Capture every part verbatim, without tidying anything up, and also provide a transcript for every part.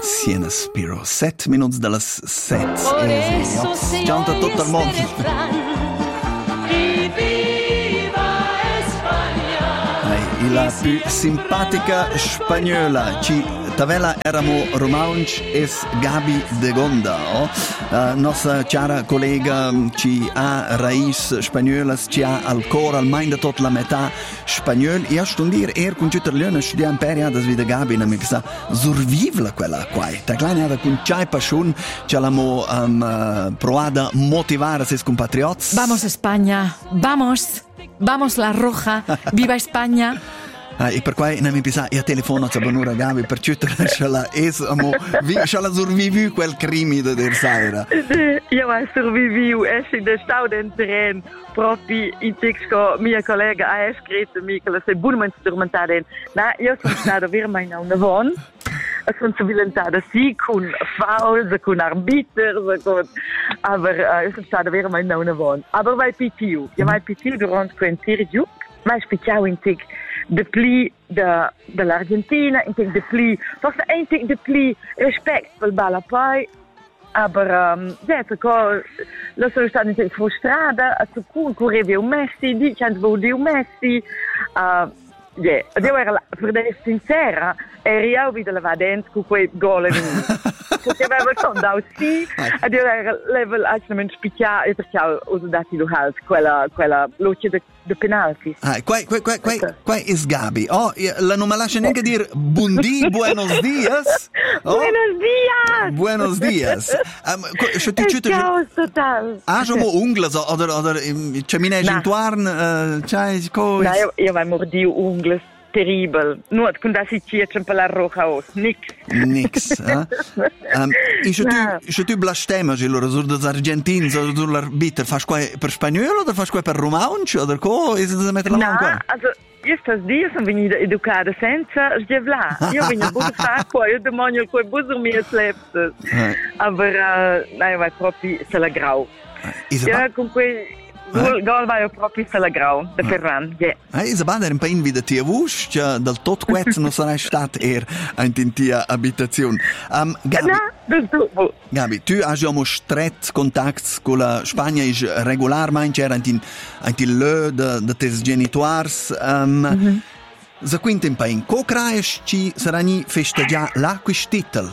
Siena Spiro. Sette minuti dalle sette. Canta tutto il mondo. La più simpatica spagnola ci tavela eramo romanci es Gabi de Gonda, oh? Uh, nostra cara collega ci ha raiz spagnolas, ci ha ancora almeno da tutta la metà spagnol. E a stundir er con tutte le studia imperia das vida Gabi na mi sa survivla quella qua. Ta kleine ada con chai passion, ci l'amo um, uh, provada motivare ses compatriots. Vamos España, vamos. Vamos la Roja, viva España. Ah, e per cui non mi pensa io telefono a Bonura Gabi per tutto ce la es amo vi ce la survivu quel crimine del Saira. Io ho survivu e si de stau den terreno proprio in texto mia collega ha scritto Michele se buonamente strumentare. Na io sono stata ver mai na una von. Sono diventata sì con fouls, con arbiter, con aber uh, io sono stata ver mai na una von. Aber vai pitiu, io vai pitiu durante quindici giorni, vai speciale in tic de pli de, de l'Argentina, in tic de pli, forse een tic de pli respect per Balapai, aber um, detto che lo sono stata in tic frustrata, a su cui correva un Messi, di che hanno un Messi, uh, yeah. Io ero, per essere sincera, ero io wieder là dentro con quei gol in perché avevo sondato sì, e io ero level assolutamente spicciato, perché ho dato lo halt, quella, quella luce de, de penalti. Ah, qua, qua, qua, qua, qua è Gabi. Oh, la non me lascia neanche dire buondì, buenos dias. Oh. Buenos dias! Buenos dias. Um, è caos total. Ah, sono ungles, oder, oder, c'è minege intorno, c'è cosa? No, io, io vai mordi ungles. Terribile. Nu, când a si ciecem pe la Rojaos. Nix. Nix. Eh? um, e se tu, se tu blasfemas allora sur des argentins o sur l'arbiter, fas qua per spagnolo o fas qua per romanci o co? E se da mettere la mano qua? No, also, io sto dia sono venuta educata senza sgevla. Io vengo a fare qua, io demonio qua buzo mie sleptes. Aber, uh, no, io vai proprio se la grau. Ja, con quei... Gol vai proprio se la grau, da Ferran, yeah. Eh, Isabella era un po' invitati a vus, che dal tot quets non sarà stato er in tia abitazione. Um, Gabi, no, Gabi, tu hai già stretto contatti con la Spagna, è regolarmente era in in le de de tes genitors. Um, mm-hmm. Za quinta in pain, co craies ci saranno festeggiare la questitel?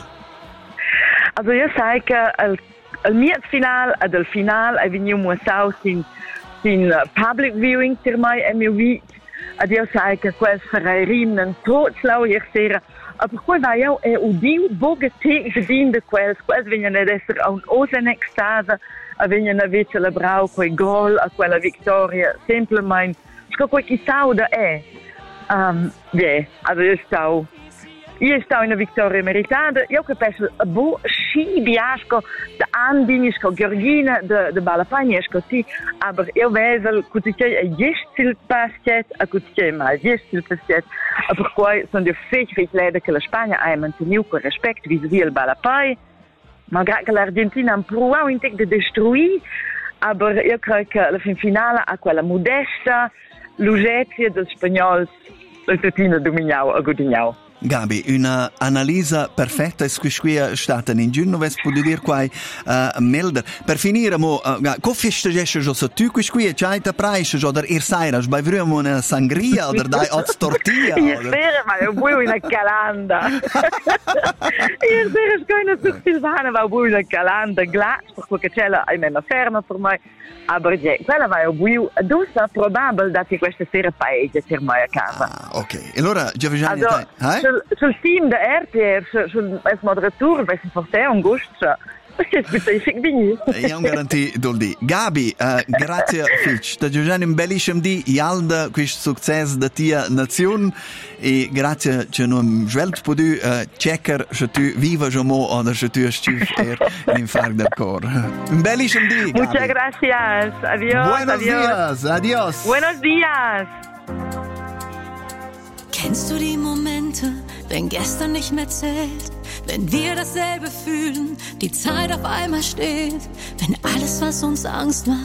Also io sai che al al mio final ad al final è venuto mostrato sin sin public viewing per mai e mio vit ad io sai che quel ferreirin non tot slau hier sera aber poi vai io e udiu bogete gedien de quels quels vengono ad essere un osen extase a vengono a celebrare quei gol a quella vittoria semplicemente sco quel chi sauda è um yeah also io stau io sto in una vittoria meritata. Io capisco a bo sci biasco de andinisko Georgina de de Balapagnesco sì, aber io vedo che c'è a gestil passet a che c'è ma gestil passet. Aber poi sono di fece fece lede che la Spagna ha mantenuto quel rispetto vis-à-vis il Balapai. Malgrado che l'Argentina ha provato in te de destruire, aber io credo che la fin finale a quella modesta lugettia del spagnolo il Totino dominava a Godignao. Gabi, una analisi perfetta è qui è stata in giugno, non può dire qua uh, Melder. Per finire, mo, uh, co festeggiasci già se tu qui c'hai da praia già der ir sairas, bei vremo una sangria o dai ots tortilla. Io spero, ma io vuoi una calanda. Io spero che non su Silvana va vuoi una calanda glass, perché c'è la è meno ferma per me. Aber ja, quella va io vuoi, dosa probabile da che questa sera paese per me a casa. Ah, ok. E allora già vediamo also, sul, sul team da R T F, sul moderator, vai si forse un gusto. Perché specific di io un garanti doldi. Gabi, uh, grazie Fitch. Da giocare un bellissimo di Ialda questo successo da tia nazione e grazie che non svelt podu uh, checker se tu viva jomo o se tu stuf er in far del cor. Un bellissimo di. Muchas gracias. Adiós. Buenos adiós. días. Adiós. Buenos días. Kennst du die Momente, wenn gestern nicht mehr zählt? Wenn wir dasselbe fühlen, die Zeit auf einmal steht, wenn alles, was uns Angst macht,